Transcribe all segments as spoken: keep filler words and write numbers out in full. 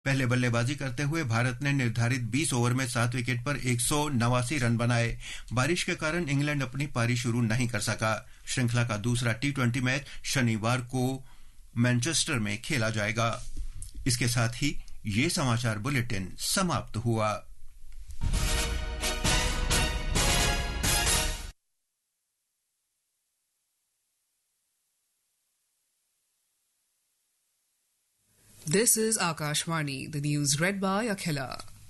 पहले बल्लेबाजी करते हुए भारत ने निर्धारित बीस ओवर में सात विकेट पर एक सौ नवासी रन बनाए। बारिश के कारण इंग्लैंड अपनी पारी शुरू नहीं कर सका। श्रृंखला का दूसरा टी ट्वेंटी मैच शनिवार को मैनचेस्टर में खेला जाएगा। इसके साथ ही ये समाचार बुलेटिन समाप्त हुआ। This is Akashvani, the news read by Akhila.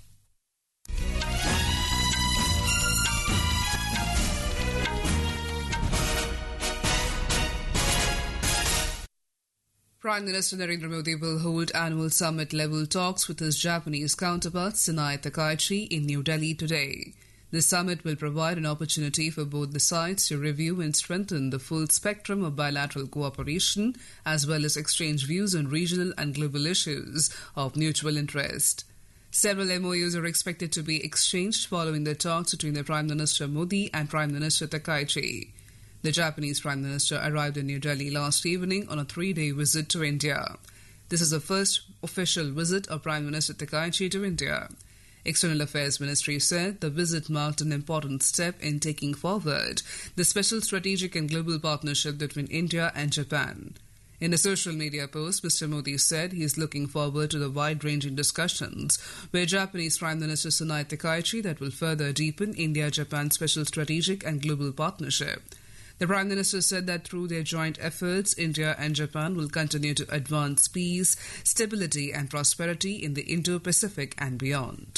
Prime Minister Narendra Modi will hold annual summit-level talks with his Japanese counterpart Sanai Takaichi in New Delhi today. The summit will provide an opportunity for both the sides to review and strengthen the full spectrum of bilateral cooperation, as well as exchange views on regional and global issues of mutual interest. Several M O Us are expected to be exchanged following the talks between the Prime Minister Modi and Prime Minister Takaichi. The Japanese Prime Minister arrived in New Delhi last evening on a three-day visit to India. This is the first official visit of Prime Minister Takaichi to India. External Affairs Ministry said the visit marked an important step in taking forward the special strategic and global partnership between India and Japan. In a social media post, Mister Modi said he is looking forward to the wide-ranging discussions with Japanese Prime Minister Sanai Takaichi that will further deepen India-Japan special strategic and global partnership. The Prime Minister said that through their joint efforts, India and Japan will continue to advance peace, stability and prosperity in the Indo-Pacific and beyond.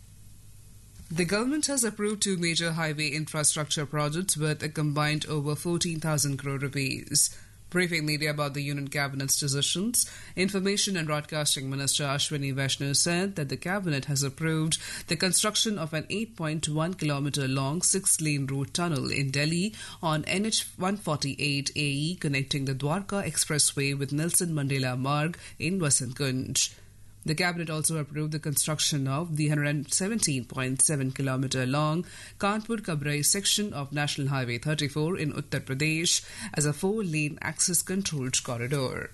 The government has approved two major highway infrastructure projects worth a combined over fourteen thousand crore rupees. Briefing media about the Union Cabinet's decisions, Information and Broadcasting Minister Ashwini Vaishnaw said that the Cabinet has approved the construction of an eight point one kilometre long six-lane road tunnel in Delhi on N H one forty-eight A E connecting the Dwarka Expressway with Nelson Mandela Marg in Vasant Kunj. The Cabinet also approved the construction of the one hundred seventeen point seven kilometre long Kanpur-Kabrai section of National Highway thirty-four in Uttar Pradesh as a four-lane access-controlled corridor.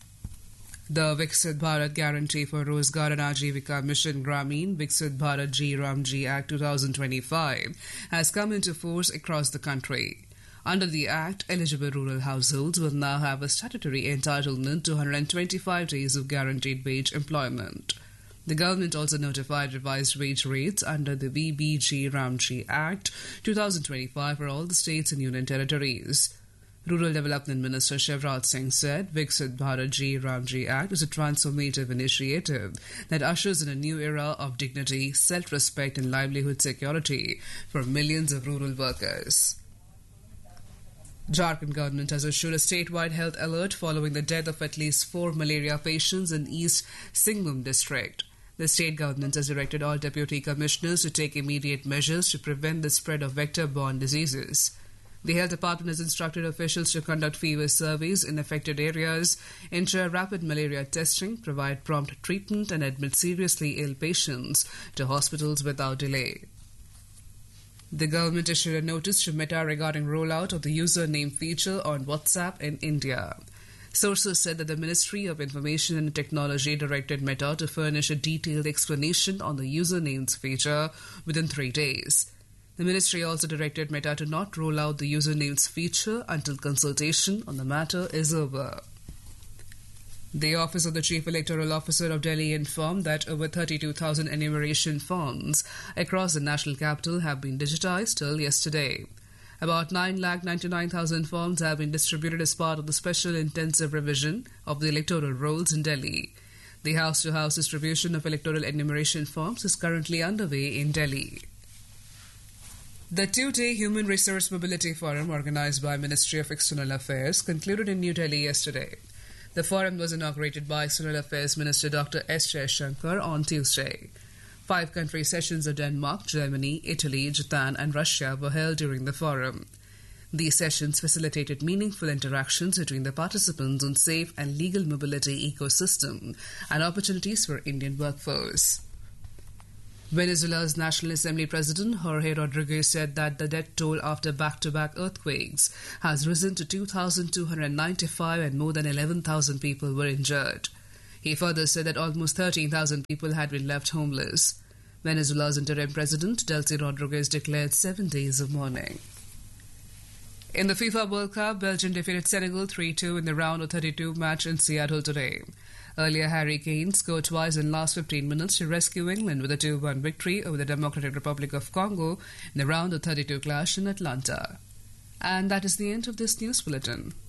The Viksit Bharat Guarantee for Rozgar and Ajivika Mission Grameen Viksit Bharat G Ramji Act twenty twenty-five has come into force across the country. Under the Act, eligible rural households will now have a statutory entitlement to one hundred twenty-five days of guaranteed wage employment. The government also notified revised wage rates under the V B G Ramji Act twenty twenty-five for all the states and union territories. Rural Development Minister Shivraj Singh said Viksit Bharat G Ramji Act is a transformative initiative that ushers in a new era of dignity, self-respect and livelihood security for millions of rural workers. Jharkhand government has issued a statewide health alert following the death of at least four malaria patients in East Singhbum district. The state government has directed all deputy commissioners to take immediate measures to prevent the spread of vector-borne diseases. The health department has instructed officials to conduct fever surveys in affected areas, ensure rapid malaria testing, provide prompt treatment and admit seriously ill patients to hospitals without delay. The government issued a notice to Meta regarding rollout of the username feature on WhatsApp in India. Sources said that the Ministry of Information and Technology directed Meta to furnish a detailed explanation on the usernames feature within three days. The ministry also directed Meta to not roll out the usernames feature until consultation on the matter is over. The Office of the Chief Electoral Officer of Delhi informed that over thirty-two thousand enumeration forms across the national capital have been digitized till yesterday. About nine lakh ninety-nine thousand forms have been distributed as part of the special intensive revision of the electoral rolls in Delhi. The house-to-house distribution of electoral enumeration forms is currently underway in Delhi. The two-day Human Resource Mobility Forum organized by Ministry of External Affairs concluded in New Delhi yesterday. The forum was inaugurated by External Affairs Minister Doctor S. Jaishankar on Tuesday. Five country sessions of Denmark, Germany, Italy, Japan and Russia were held during the forum. These sessions facilitated meaningful interactions between the participants on safe and legal mobility ecosystem and opportunities for Indian workforce. Venezuela's National Assembly President Jorge Rodriguez said that the death toll after back-to-back earthquakes has risen to two thousand two hundred ninety-five and more than eleven thousand people were injured. He further said that almost thirteen thousand people had been left homeless. Venezuela's interim president, Delcy Rodriguez, declared seven days of mourning. In the FIFA World Cup, Belgium defeated Senegal three two in the round of thirty-two match in Seattle today. Earlier, Harry Kane scored twice in the last fifteen minutes to rescue England with a two one victory over the Democratic Republic of Congo in the round of thirty-two clash in Atlanta. And that is the end of this news bulletin.